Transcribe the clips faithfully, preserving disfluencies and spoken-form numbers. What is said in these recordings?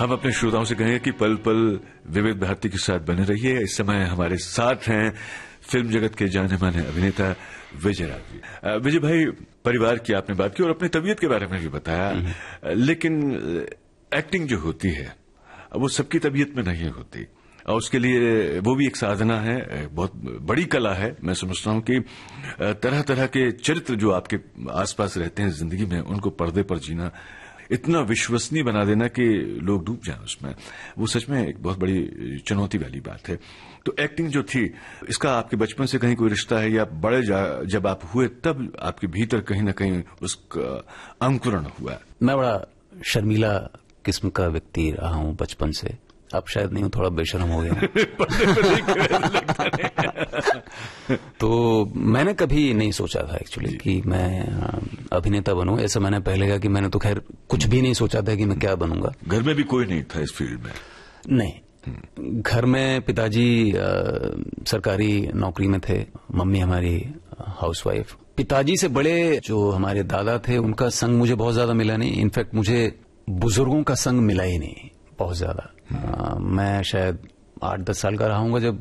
हम अपने श्रोताओं से कहेंगे कि पल पल विविध भारती के साथ बने रहिए। इस समय हमारे साथ हैं फिल्म जगत के जाने माने अभिनेता विजय राव जी। विजय भाई, परिवार की आपने बात की और अपनी तबीयत के बारे में भी बताया, लेकिन एक्टिंग जो होती है वो सबकी तबीयत में नहीं होती और उसके लिए वो भी एक साधना है, बहुत बड़ी कला है। मैं समझता हूं कि तरह तरह के चरित्र जो आपके आसपास रहते हैं जिंदगी में, उनको पर्दे पर जीना, इतना विश्वसनीय बना देना कि लोग डूब जाएं उसमें, वो सच में एक बहुत बड़ी चुनौती वाली बात है। तो एक्टिंग जो थी, इसका आपके बचपन से कहीं कोई रिश्ता है या बड़े जब आप हुए तब आपके भीतर कहीं ना कहीं उसका अंकुरण हुआ? मैं बड़ा शर्मीला किस्म का व्यक्ति रहा हूं बचपन से। अब शायद नहीं, थोड़ा बेशर्म हो गया। तो मैंने कभी नहीं सोचा था एक्चुअली कि मैं अभिनेता बनूं। ऐसा मैंने पहले कहा कि मैंने तो खैर कुछ भी नहीं सोचा था कि मैं क्या बनूंगा। घर में भी कोई नहीं था इस फील्ड में? नहीं, घर में पिताजी आ, सरकारी नौकरी में थे, मम्मी हमारी हाउसवाइफ। पिताजी से बड़े जो हमारे दादा थे, उनका संग मुझे बहुत ज्यादा मिला नहीं। इनफैक्ट मुझे बुजुर्गों का संग मिला ही नहीं बहुत ज्यादा। आ, मैं शायद आठ दस साल का रहूंगा जब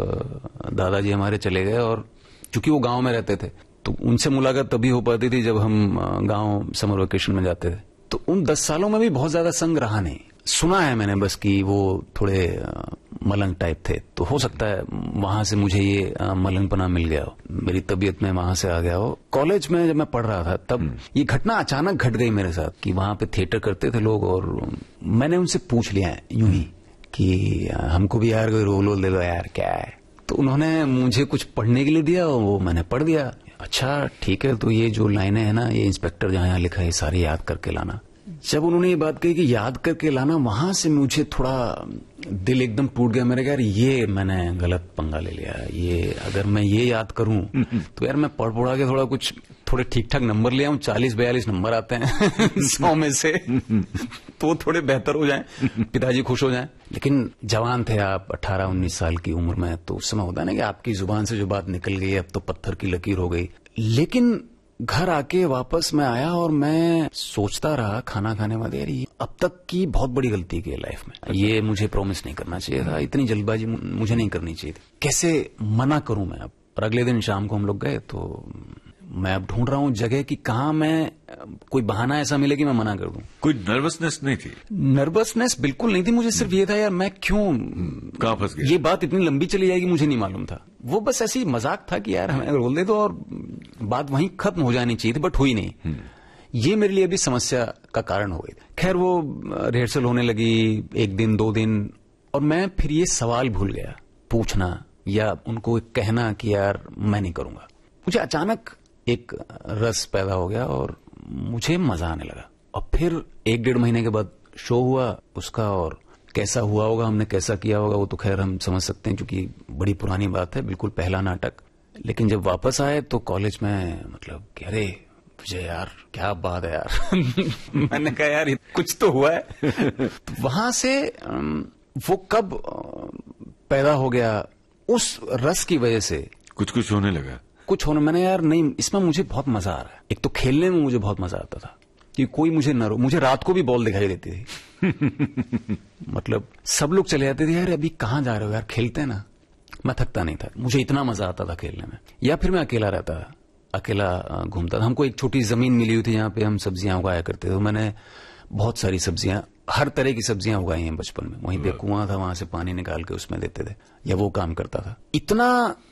दादाजी हमारे चले गए, और चूंकि वो गांव में रहते थे तो उनसे मुलाकात तभी हो पाती थी जब हम गांव समर वेकेशन में जाते थे। तो उन दस सालों में भी बहुत ज्यादा संग रहा नहीं। सुना है मैंने बस कि वो थोड़े मलंग टाइप थे, तो हो सकता है वहां से मुझे ये मलंगपना मिल गया हो, मेरी तबीयत में वहां से आ गया हो। कॉलेज में जब मैं पढ़ रहा था तब ये घटना अचानक घट गई मेरे साथ कि वहां पे थिएटर करते थे लोग, और मैंने उनसे पूछ लिया है यूं ही कि हमको भी यार कोई रोल वोल दे दो यार, क्या है। तो उन्होंने मुझे कुछ पढ़ने के लिए दिया, वो मैंने पढ़ दिया। अच्छा ठीक है, तो ये जो लाइनें हैं ना, ये इंस्पेक्टर जहां यहाँ लिखा है, सारी याद करके लाना। जब उन्होंने ये बात कही कि याद करके लाना, वहां से मुझे थोड़ा दिल एकदम टूट गया मेरे। यार ये मैंने गलत पंगा ले लिया, ये अगर मैं ये याद करूं तो यार मैं पढ़ पढ़ा के थोड़ा कुछ थोड़े ठीक ठाक नंबर ले आऊं, चालीस बयालीस नंबर आते हैं सौ में से, तो थोड़े बेहतर हो जाएं, पिताजी खुश हो जाएं। लेकिन जवान थे आप, अठारह उन्नीस साल की उम्र में, तो उस समय होता है ना कि आपकी जुबान से जो बात निकल गई अब तो पत्थर की लकीर हो गई। लेकिन घर आके वापस मैं आया और मैं सोचता रहा खाना खाने वाले, यार अब तक की बहुत बड़ी गलती की है लाइफ में, ये मुझे प्रॉमिस नहीं करना चाहिए था, इतनी जल्दबाजी मुझे नहीं करनी चाहिए थी, कैसे मना करूं मैं अब। और अगले दिन शाम को हम लोग गए, तो मैं अब ढूंढ रहा हूं जगह कि कहां मैं कोई बहाना ऐसा मिले कि मैं मना कर दूं। कोई नर्वसनेस नहीं थी? नर्वसनेस बिल्कुल नहीं थी, मुझे सिर्फ ये था यार मैं क्यों कहां फंस गया, ये बात इतनी लंबी चली जाएगी मुझे नहीं मालूम था। वो बस ऐसी मजाक था कि यार हमें बोल दे दो और बात वहीं खत्म हो जानी चाहिए थी, बट हुई नहीं। ये मेरे लिए भी समस्या का कारण हो गई। खैर वो रिहर्सल होने लगी, एक दिन दो दिन, और मैं फिर ये सवाल भूल गया पूछना या उनको कहना कि यार मैं नहीं करूंगा। मुझे अचानक एक रस पैदा हो गया और मुझे मजा आने लगा। और फिर एक डेढ़ महीने के बाद शो हुआ उसका, और कैसा हुआ होगा, हमने कैसा किया होगा, वो तो खैर हम समझ सकते हैं क्योंकि बड़ी पुरानी बात है, बिल्कुल पहला नाटक। लेकिन जब वापस आए तो कॉलेज में मतलब कि अरे विजय यार क्या बात है यार मैंने कहा यार कुछ तो हुआ है। तो वहां से वो कब पैदा हो गया, उस रस की वजह से कुछ कुछ होने लगा, कुछ होने। मैंने यार नहीं, इसमें मुझे बहुत मजा आ रहा है। एक तो खेलने में मुझे बहुत मजा आता था कि कोई मुझे न रो, मुझे रात को भी बॉल दिखाई देती थी मतलब सब लोग चले जाते थे, यार अभी कहां जा रहे हो यार, खेलते हैं ना। मैं थकता नहीं था, मुझे इतना मजा आता था खेलने में। या फिर मैं अकेला रहता था, अकेला घूमता था। हमको एक छोटी जमीन मिली हुई थी जहां पे हम सब्जियां उगाया करते थे, तो मैंने बहुत सारी सब्जियां, हर तरह की सब्जियां उगाई हैं बचपन में। वहीं पे कुआं था, वहां से पानी निकाल के उसमें देते थे, या वो काम करता था। इतना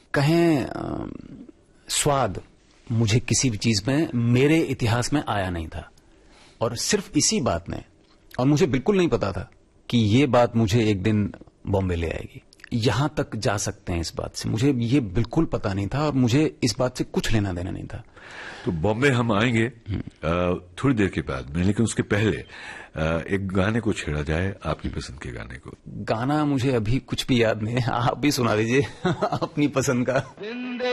कहें स्वाद मुझे किसी भी चीज में मेरे इतिहास में आया नहीं था। और सिर्फ इसी बात ने, और मुझे बिल्कुल नहीं पता था कि ये बात मुझे एक दिन बॉम्बे ले आएगी, यहां तक जा सकते हैं इस बात से, मुझे ये बिल्कुल पता नहीं था और मुझे इस बात से कुछ लेना देना नहीं था। तो बॉम्बे हम आएंगे थोड़ी देर के बाद में, लेकिन उसके पहले एक गाने को छेड़ा जाए, आपकी पसंद के गाने को। गाना मुझे अभी कुछ भी याद नहीं है, आप भी सुना दीजिए अपनी पसंद का।